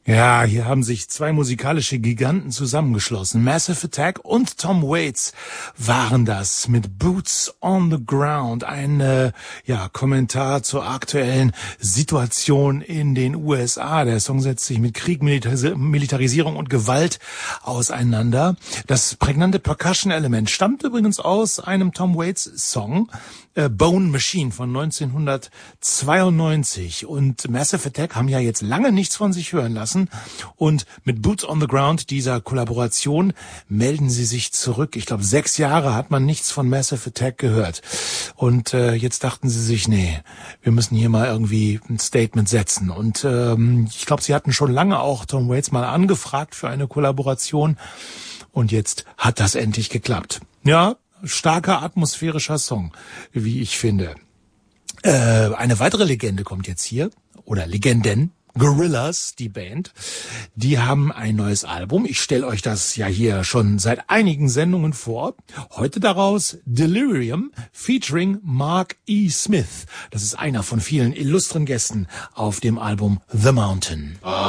Ja, hier haben sich zwei musikalische Giganten zusammengeschlossen. Massive Attack und Tom Waits waren das mit Boots on the Ground. Ein Kommentar zur aktuellen Situation in den USA. Der Song setzt sich mit Krieg, Militarisierung und Gewalt auseinander. Das prägnante Percussion-Element stammt übrigens aus einem Tom Waits-Song, Bone Machine von 1992. Und Massive Attack haben ja jetzt lange nichts von sich hören lassen. Und mit Boots on the Ground, dieser Kollaboration, melden sie sich zurück. Ich glaube, 6 Jahre hat man nichts von Massive Attack gehört. Und jetzt dachten sie sich, nee, wir müssen hier mal irgendwie ein Statement setzen. Und ich glaube, sie hatten schon lange auch Tom Waits mal angefragt für eine Kollaboration. Und jetzt hat das endlich geklappt. Ja, starker atmosphärischer Song, wie ich finde. Eine weitere Legende kommt jetzt hier, oder Legenden. Gorillaz, die Band, die haben ein neues Album. Ich stelle euch das ja hier schon seit einigen Sendungen vor. Heute daraus Delirium featuring Mark E. Smith. Das ist einer von vielen illustren Gästen auf dem Album The Mountain.